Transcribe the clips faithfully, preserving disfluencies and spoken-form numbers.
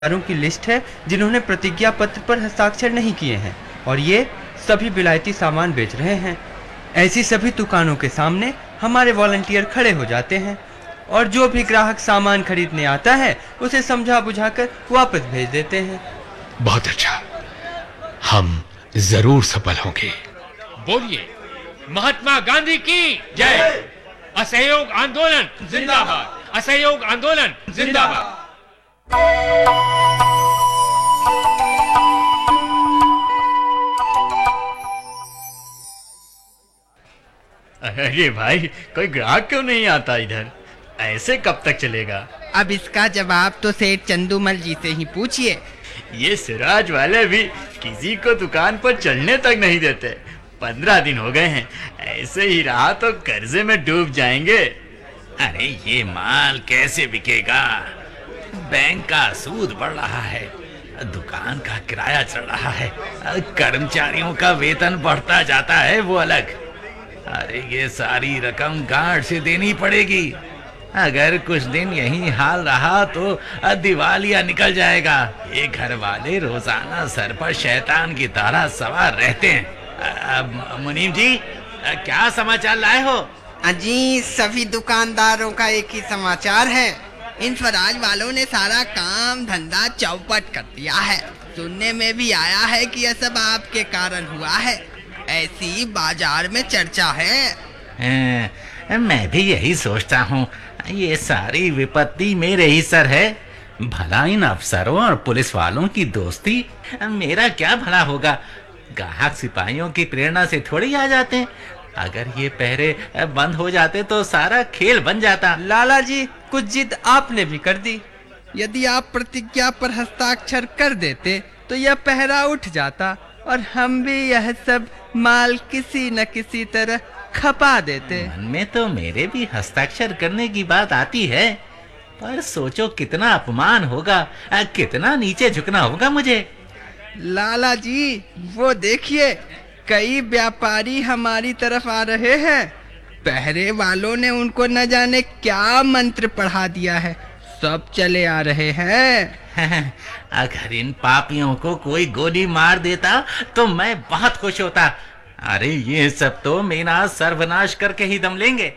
दुकानदारों की लिस्ट है जिन्होंने प्रतिज्ञा पत्र पर हस्ताक्षर नहीं किए हैं और ये सभी विलायती सामान बेच रहे हैं। ऐसी सभी दुकानों के सामने हमारे वॉलंटियर खड़े हो जाते हैं और जो भी ग्राहक सामान खरीदने आता है उसे समझा बुझाकर वापस भेज देते हैं। बहुत अच्छा, हम जरूर सफल होंगे। बोलिए, महात्मा गांधी की जय। असहयोग आंदोलन जिंदाबाद। असहयोग आंदोलन जिंदाबाद। अरे भाई, कोई ग्राहक क्यों नहीं आता इधर? ऐसे कब तक चलेगा? अब इसका जवाब तो सेठ चंदूमल जी से ही पूछिए। ये सिराज वाले भी किसी को दुकान पर चलने तक नहीं देते। पंद्रह दिन हो गए हैं, ऐसे ही रहा तो कर्जे में डूब जाएंगे। अरे ये माल कैसे बिकेगा? बैंक का सूद बढ़ रहा है, दुकान का किराया चढ़ रहा है, कर्मचारियों का वेतन बढ़ता जाता है वो अलग। अरे ये सारी रकम गांठ से देनी पड़ेगी। अगर कुछ दिन यही हाल रहा तो दिवालिया निकल जाएगा। ये घर वाले रोजाना सर पर शैतान की तरह सवार रहते हैं। मुनीम जी, क्या समाचार लाए हो? अजी, सभी दुकानदारों का एक ही समाचार है। इन स्वराज वालों ने सारा काम धंधा चौपट कर दिया है। सुनने में भी आया है कि यह सब आपके कारण हुआ है। ऐसी बाजार में चर्चा है। आ, मैं भी यही सोचता हूँ। ये सारी विपत्ति मेरे ही सर है। भला इन अफसरों और पुलिस वालों की दोस्ती मेरा क्या भला होगा? ग्राहक सिपाहियों की प्रेरणा से थोड़ी आ जाते हैं। अगर ये पहरे बंद हो जाते तो सारा खेल बन जाता। लाला जी, कुछ जिद आपने भी कर दी। यदि आप प्रतिज्ञा पर हस्ताक्षर कर देते तो यह पहरा उठ जाता और हम भी यह सब माल किसी न किसी तरह खपा देते। मन में तो मेरे भी हस्ताक्षर करने की बात आती है, पर सोचो कितना अपमान होगा, कितना नीचे झुकना होगा मुझे। लाला जी, वो देखिए, कई व्यापारी हमारी तरफ आ रहे हैं। पहरे वालों ने उनको न जाने क्या मंत्र पढ़ा दिया है। सब चले आ रहे हैं। अगर इन पापियों को कोई गोली मार देता तो मैं बहुत खुश होता। अरे ये सब तो मेरा सर्वनाश करके ही दम लेंगे।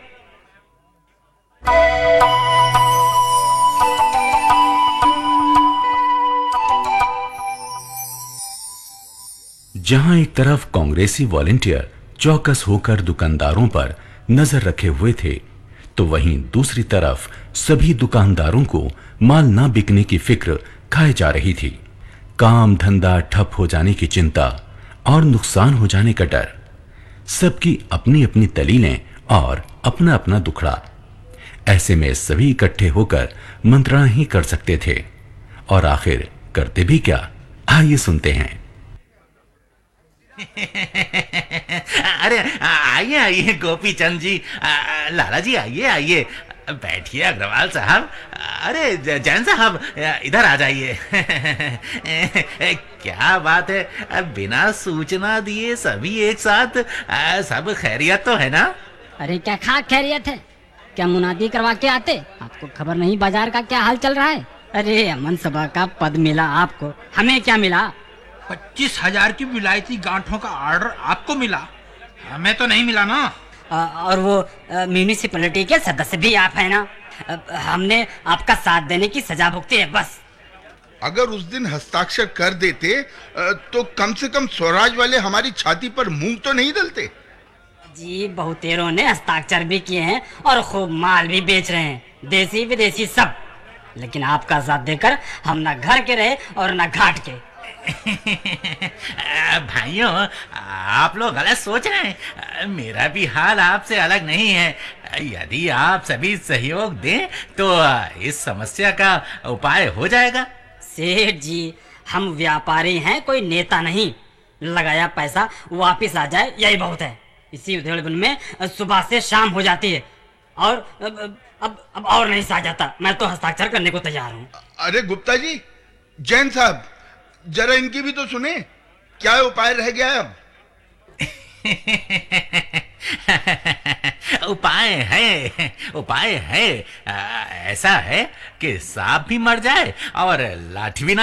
जहां एक तरफ कांग्रेसी वॉलंटियर चौकस होकर दुकानदारों पर नजर रखे हुए थे, तो वहीं दूसरी तरफ सभी दुकानदारों को माल ना बिकने की फिक्र खाए जा रही थी। काम धंधा ठप हो जाने की चिंता और नुकसान हो जाने का डर। सबकी अपनी अपनी दलीलें और अपना अपना दुखड़ा। ऐसे में सभी इकट्ठे होकर मंत्रणा ही कर सकते थे, और आखिर करते भी क्या, आइए सुनते हैं। अरे आइए आइए गोपी चंद जी, लाला जी आइए आइए, बैठिए अग्रवाल साहब। अरे जैन साहब, इधर आ जाइए। क्या बात है, बिना सूचना दिए सभी एक साथ? सब खैरियत तो है ना? अरे क्या खा खैरियत है? क्या मुनादी करवा के आते? आपको खबर नहीं बाजार का क्या हाल चल रहा है? अरे अमन सभा का पद मिला आपको, हमें क्या मिला? पच्चीस हजार की विलायती गांठों का ऑर्डर आपको मिला, हमें तो नहीं मिला ना। आ, और वो म्यूनिसिपैलिटी के सदस्य भी आप हैं ना। आ, हमने आपका साथ देने की सजा भुगती है बस। अगर उस दिन हस्ताक्षर कर देते तो कम से कम स्वराज वाले हमारी छाती पर मूंग तो नहीं डलते। जी, बहुतेरों ने हस्ताक्षर भी किए हैं और खूब माल भी बेच रहे हैं, देसी विदेशी सब। लेकिन आपका साथ देकर हम ना घर के रहे और ना घाट के। भाइयों, आप लोग गलत सोच रहे हैं। मेरा भी हाल आपसे अलग नहीं है। यदि आप सभी सहयोग दें तो इस समस्या का उपाय हो जाएगा। सेठ जी, हम व्यापारी हैं, कोई नेता नहीं। लगाया पैसा वापिस आ जाए यही बहुत है। इसी उधेड़बुन में सुबह से शाम हो जाती है और अब अब, अब और नहीं सा जाता। मैं तो हस्ताक्षर करने को तैयार हूँ। अरे गुप्ता जी, जैन साहब, जरा इनकी भी तो सुने, क्या उपाय रह गया है अब? उपाय है, उपाय है। आ, ऐसा है कि सांप भी मर जाए और लाठी भी ना